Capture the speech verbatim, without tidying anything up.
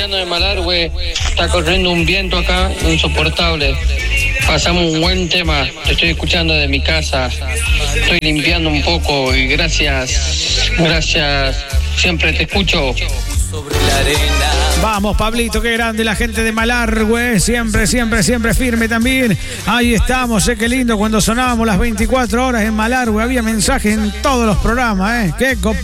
Emiliano de Malargüe. Está corriendo un viento acá insoportable. Pasamos un buen tema. Te estoy escuchando de mi casa. Estoy limpiando un poco y gracias. Gracias. Siempre te escucho. Vamos, Pablito, qué grande la gente de Malargüe, siempre, siempre, siempre firme también. Ahí estamos, eh, qué lindo cuando sonábamos las veinticuatro horas en Malargüe, había mensajes en todos los programas, eh. Qué